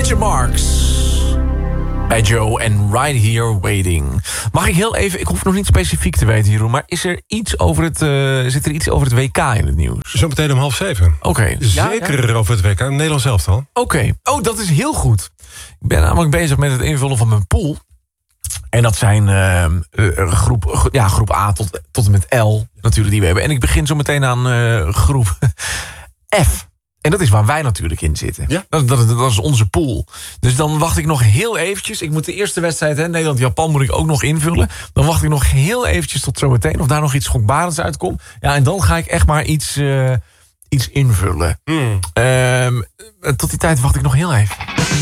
Richard Marx. Bij Joe en Right Here Waiting. Mag ik heel even, ik hoef nog niet specifiek te weten, Jeroen, maar is er iets over zit er iets over het WK in het nieuws? Zometeen om 6:30. Oké. Zeker over het WK, Nederland zelf dan. Oké. Oh, dat is heel goed. Ik ben namelijk bezig met het invullen van mijn pool. En dat zijn groep A tot en met L natuurlijk die we hebben. En ik begin zo meteen aan groep F. En dat is waar wij natuurlijk in zitten. Ja. Dat is onze pool. Dus dan wacht ik nog heel eventjes. Ik moet de eerste wedstrijd, Nederland-Japan, moet ik ook nog invullen. Dan wacht ik nog heel eventjes tot zometeen. Of daar nog iets schokbarends uitkomt. Ja, en dan ga ik echt maar iets invullen. Tot die tijd wacht ik nog heel even.